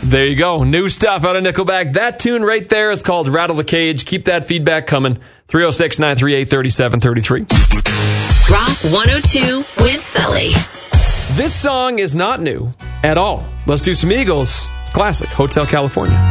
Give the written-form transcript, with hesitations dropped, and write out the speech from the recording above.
There you go. New stuff out of Nickelback. That tune right there is called Rattle the Cage. Keep that feedback coming. 306-938-3733. Rock 102 with Sully. This song is not new at all. Let's do some Eagles. Classic, Hotel California.